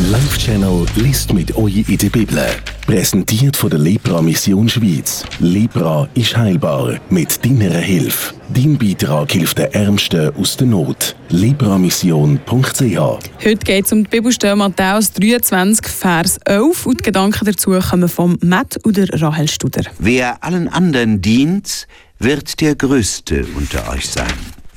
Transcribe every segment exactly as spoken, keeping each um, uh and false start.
Live-Channel liest mit euch in der Bibel. Präsentiert von der Lepra-Mission Schweiz. Lepra ist heilbar. Mit deiner Hilfe. Dein Beitrag hilft den Ärmsten aus der Not. lepramission punkt c h. Heute geht es um die Bibelstelle Matthäus dreiundzwanzig, Vers elf. Und die Gedanken dazu kommen von Matt und Rahel Studer. Wer allen anderen dient, wird der Größte unter euch sein.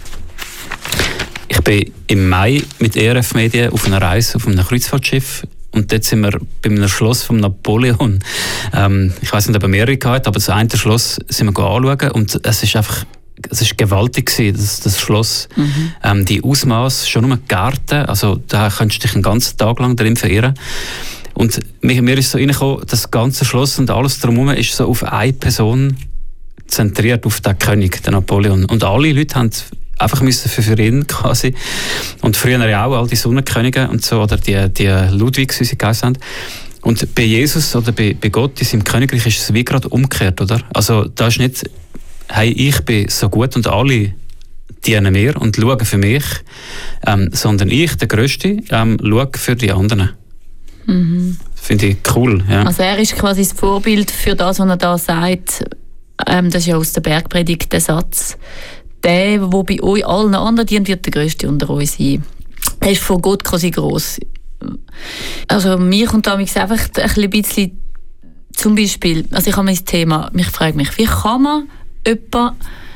Ich bin im Mai mit E R F Medien auf einer Reise auf einem Kreuzfahrtschiff. Und dort sind wir bei einem Schloss von Napoleon. Ähm, ich weiss nicht, ob er mehrere gehabt, aber das eine Schloss sind wir anschauen. Und es ist einfach, es ist gewaltig gewesen, das, das Schloss. Mhm. Ähm, die Ausmaße, schon nur Gärten, also da könntest du dich einen ganzen Tag lang darin verirren. Und mir, mir ist so reingekommen, das ganze Schloss und alles drumherum ist so auf eine Person zentriert, auf den König, den Napoleon. Und alle Leute haben einfach müssen für, für ihn quasi. Und früher ja auch all die Sonnenkönige und so, oder die, die Ludwigs, wie sie geheißen haben. Und bei Jesus oder bei, bei Gott in seinem Königreich ist es wie gerade umgekehrt, oder? Also da ist nicht, hey, ich bin so gut und alle dienen mir und schauen für mich, ähm, sondern ich, der Größte, ähm, schaue für die anderen. Mhm. Finde ich cool, ja. Also er ist quasi das Vorbild für das, was er da sagt. Ähm, das ist ja aus der Bergpredigt der Satz. Der, der bei euch allen anderen dient, wird der Größte unter euch sein. Er ist von Gott quasi gross. Also mir kommt da einfach ein bisschen, zum Beispiel, also ich habe mein Thema, mich frage mich, wie kann man jemand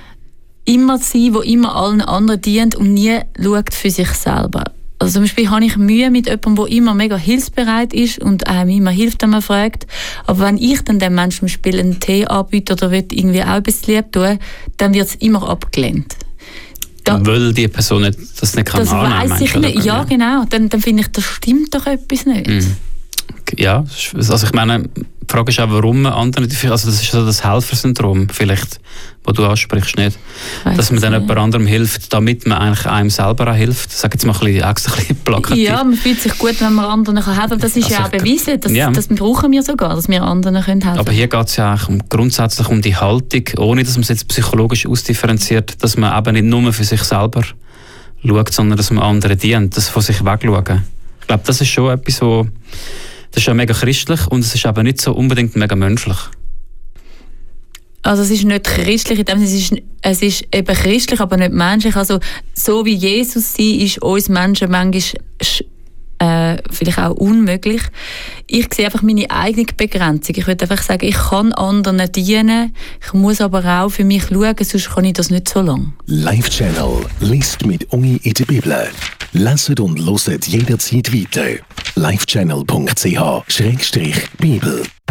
immer sein, der immer allen anderen dient und nie schaut für sich selber? Also zum Beispiel habe ich Mühe mit jemandem, der immer mega hilfsbereit ist und einem immer hilft, wenn man fragt. Aber wenn ich dann dem Menschen zum Beispiel einen Tee anbiete oder will irgendwie auch etwas lieb tun, dann wird es immer abgelehnt. Da, Weil die Person nicht, das nicht kann das annehmen weiss ich nicht. Ja, genau. Dann, dann finde ich, das stimmt doch etwas nicht. Mhm. Ja, also ich meine, die Frage ist auch, warum andere, also das ist so das Helfersyndrom vielleicht, das du ansprichst, nicht? Weiss dass man dann jemand anderem hilft, damit man eigentlich einem selber auch hilft. Ich sage jetzt mal ein bisschen, extra ein bisschen plakativ. Ja, man fühlt sich gut, wenn man anderen helfen kann. Das ist also ja auch bewiesen, das, ja. das brauchen wir sogar, dass wir anderen helfen können. Aber hier geht es ja eigentlich um, grundsätzlich um die Haltung, ohne dass man es jetzt psychologisch ausdifferenziert, dass man eben nicht nur für sich selber schaut, sondern dass man anderen dient, das von sich wegschauen. Ich glaube, das ist schon etwas, wo das ist ja mega christlich und es ist aber nicht so unbedingt mega menschlich. Also es ist nicht christlich, in dem Sinne, es ist, es ist eben christlich, aber nicht menschlich. Also so wie Jesus sein, ist uns Menschen manchmal äh, vielleicht auch unmöglich. Ich sehe einfach meine eigene Begrenzung. Ich würde einfach sagen, ich kann anderen dienen, ich muss aber auch für mich schauen, sonst kann ich das nicht so lange. Live-Channel liest mit euch in der Bibel. Leset und loset jederzeit weiter. live channel punkt c h Schrägstrich Bibel